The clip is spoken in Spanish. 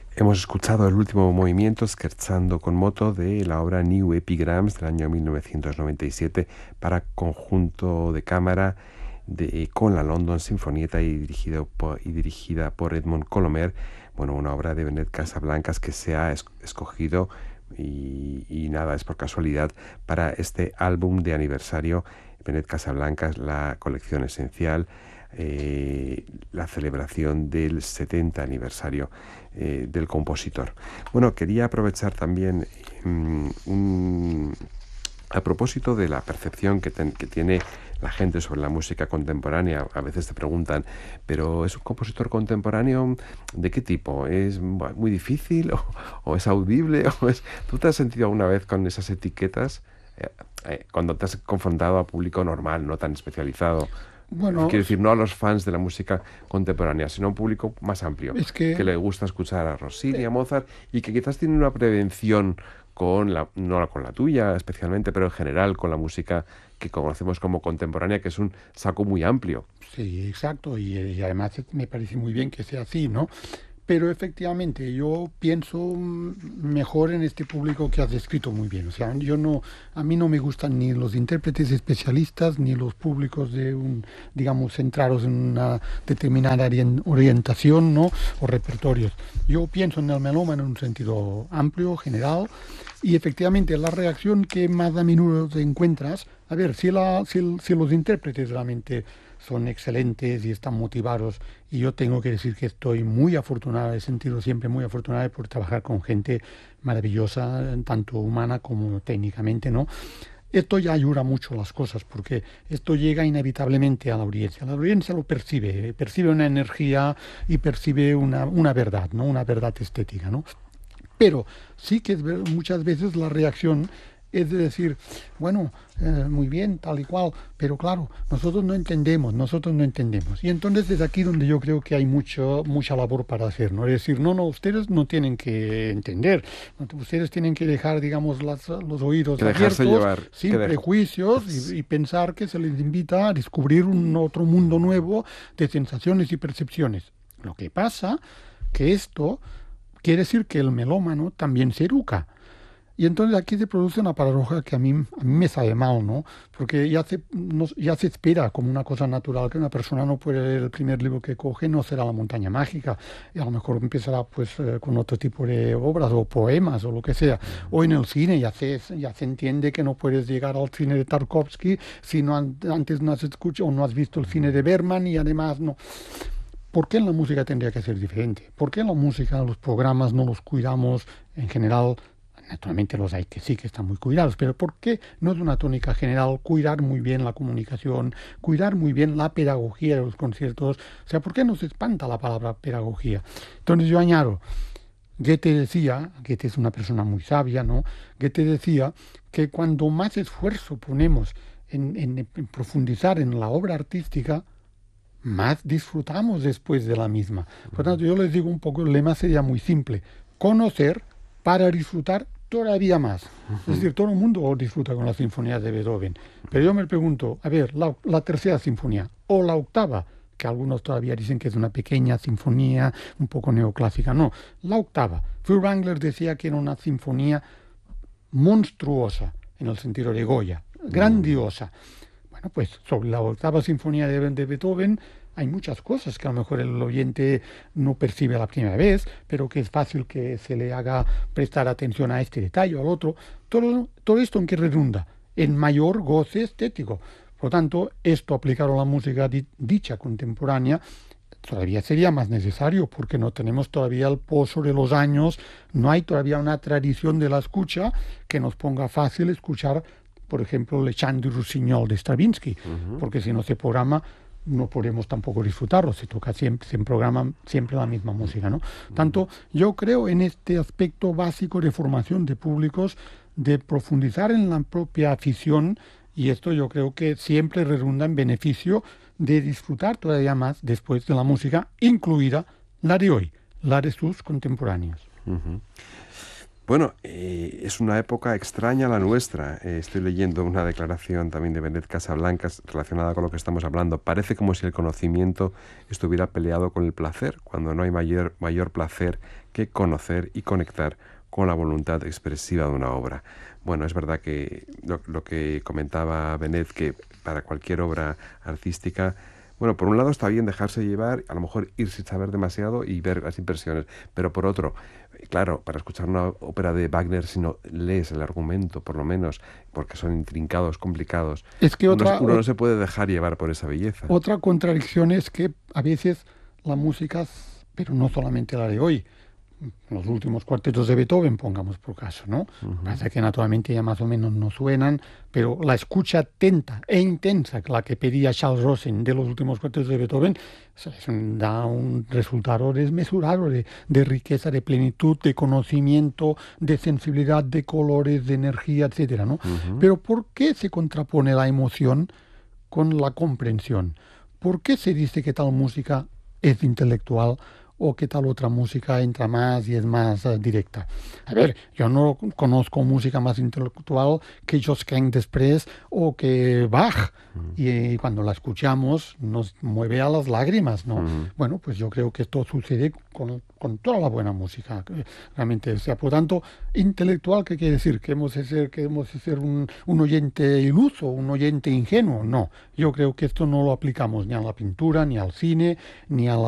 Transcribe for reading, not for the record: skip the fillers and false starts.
Hemos escuchado el último movimiento, Scherzando con moto, de la obra New Epigrams del año 1997 para conjunto de cámara con la London Sinfonietta y dirigida por Edmond Colomer. Bueno, una obra de Benet Casablancas que se ha escogido y nada, es por casualidad para este álbum de aniversario. Benet Casablancas, la colección esencial, la celebración del 70 aniversario del compositor. Bueno, quería aprovechar también a propósito de la percepción que tiene la gente sobre la música contemporánea. A veces te preguntan, ¿pero es un compositor contemporáneo de qué tipo? ¿Es muy difícil o es audible? ¿Tú te has sentido alguna vez con esas etiquetas cuando te has confrontado a público normal, no tan especializado? Bueno, Quiero decir, no a los fans de la música contemporánea, sino a un público más amplio, es que que le gusta escuchar a Rossini, eh, a Mozart, y que quizás tiene una prevención no con la tuya especialmente, pero en general con la música que conocemos como contemporánea, que es un saco muy amplio. sí, exacto, y además me parece muy bien que sea así, ¿no? Pero efectivamente, yo pienso mejor en este público que has descrito muy bien. O sea, a mí no me gustan ni los intérpretes especialistas ni los públicos digamos, centrados en una determinada orientación, ¿no? O repertorios. Yo pienso en el melómano en un sentido amplio, general, y efectivamente la reacción que más a menudo te encuentras, a ver, si los intérpretes realmente son excelentes y están motivados. Y yo tengo que decir que estoy muy afortunado, he sentido siempre muy afortunado por trabajar con gente maravillosa, tanto humana como técnicamente, ¿no? Esto ya ayuda mucho las cosas, porque esto llega inevitablemente a la audiencia. La audiencia lo percibe, percibe una energía y percibe una verdad, ¿no? Una verdad estética, ¿no? Pero sí que muchas veces la reacción es de decir, bueno, muy bien, tal y cual, pero claro, nosotros no entendemos. Y entonces es aquí donde yo creo que hay mucha labor para hacer, ¿no? Es decir, no, ustedes no tienen que entender, ustedes tienen que dejar, digamos, los oídos Que dejarse abiertos, llevar, sin prejuicios y pensar que se les invita a descubrir un otro mundo nuevo de sensaciones y percepciones. Lo que pasa que esto quiere decir que el melómano también se educa. Y entonces aquí se produce una paradoja que a mí me sabe mal, ¿no? Porque ya se espera como una cosa natural que una persona no puede leer el primer libro que coge, no será La montaña mágica. Y a lo mejor empezará pues con otro tipo de obras o poemas o lo que sea. O en el cine ya se entiende que no puedes llegar al cine de Tarkovsky si no antes no has escuchado o no has visto el cine de Bergman y además no. ¿Por qué en la música tendría que ser diferente? ¿Por qué en la música los programas no los cuidamos en general? Naturalmente los hay que sí que están muy cuidados, pero ¿por qué no es una tónica general cuidar muy bien la comunicación, cuidar muy bien la pedagogía de los conciertos? O sea, ¿por qué nos espanta la palabra pedagogía? Entonces yo añado, Goethe es una persona muy sabia, ¿no? Goethe decía que cuando más esfuerzo ponemos en profundizar en la obra artística, más disfrutamos después de la misma. Por tanto, yo les digo un poco, el lema sería muy simple, conocer para disfrutar todavía más. Es decir, todo el mundo disfruta con la sinfonía de Beethoven, pero yo me pregunto, a ver, la tercera sinfonía o la octava, que algunos todavía dicen que es una pequeña sinfonía, un poco neoclásica, no, la octava. Fritz Wrangler decía que era una sinfonía monstruosa, en el sentido de Goya, grandiosa. Bueno, pues sobre la octava sinfonía de Beethoven hay muchas cosas que a lo mejor el oyente no percibe a la primera vez, pero que es fácil que se le haga prestar atención a este detalle o al otro. Todo esto en qué redunda, en mayor goce estético. Por lo tanto, esto aplicado a la música dicha contemporánea todavía sería más necesario porque no tenemos todavía el pozo de los años, no hay todavía una tradición de la escucha que nos ponga fácil escuchar, por ejemplo, Le Chant du Rossignol de Stravinsky, porque si no se programa no podemos tampoco disfrutarlo, se toca siempre, se programa siempre la misma música, ¿no? Tanto yo creo en este aspecto básico de formación de públicos, de profundizar en la propia afición, y esto yo creo que siempre redunda en beneficio de disfrutar todavía más después de la música, incluida la de hoy, la de sus contemporáneos. Bueno, es una época extraña la nuestra. Estoy leyendo una declaración también de Benet Casablancas relacionada con lo que estamos hablando. Parece como si el conocimiento estuviera peleado con el placer, cuando no hay mayor placer que conocer y conectar con la voluntad expresiva de una obra. Bueno, es verdad que lo que comentaba Benet, que para cualquier obra artística, bueno, por un lado está bien dejarse llevar, a lo mejor ir sin saber demasiado y ver las impresiones, pero por otro, claro, para escuchar una ópera de Wagner, si no lees el argumento, por lo menos, porque son intrincados, complicados, Es que uno no se puede dejar llevar por esa belleza. otra contradicción es que a veces la música, pero no solamente la de hoy, los últimos cuartetos de Beethoven, pongamos por caso, ¿no? Pasa que naturalmente ya más o menos no suenan, pero la escucha atenta e intensa, la que pedía Charles Rosen de los últimos cuartetos de Beethoven, da un resultado desmesurado de riqueza, de plenitud, de conocimiento, de sensibilidad, de colores, de energía, etcétera, ¿no? Pero ¿por qué se contrapone la emoción con la comprensión? ¿Por qué se dice que tal música es intelectual o que tal otra música entra más y es más directa? A ver, yo no conozco música más intelectual que Josquin Desprez o que Bach, y cuando la escuchamos nos mueve a las lágrimas, ¿no? Bueno, pues yo creo que esto sucede con toda la buena música, realmente. O sea, por tanto, intelectual, ¿qué quiere decir? ¿Que hemos de ser un oyente iluso, un oyente ingenuo? No, yo creo que esto no lo aplicamos ni a la pintura, ni al cine, ni a la